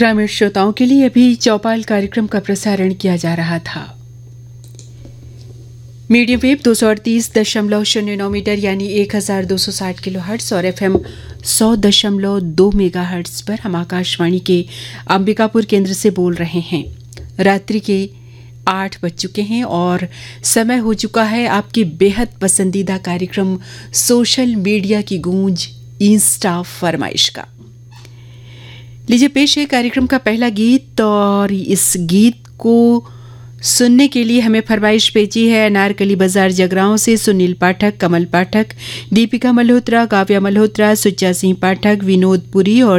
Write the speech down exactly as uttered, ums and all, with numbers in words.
ग्रामीण श्रोताओं के लिए अभी चौपाल कार्यक्रम का प्रसारण किया जा रहा था। मीडियम वेव दो सौ अड़तीस दशमलव शून्य नौ मीटर यानी एक हज़ार दो सौ साठ किलो हर्ट्स और एफएम सौ दशमलव दो मेगा हर्ट्स पर हम आकाशवाणी के अंबिकापुर केंद्र से बोल रहे हैं। रात्रि के आठ बज चुके हैं और समय हो चुका है आपके बेहद पसंदीदा कार्यक्रम सोशल मीडिया की गूंज इंस्टा फरमाइश का। लीजिए पेश है कार्यक्रम का पहला गीत और इस गीत को सुनने के लिए हमें फरमाइश भेजी है अनारकली बाजार जगरांव से सुनील पाठक, कमल पाठक, दीपिका मल्होत्रा, काव्या मल्होत्रा, सुच्चा सिंह पाठक, विनोद पुरी और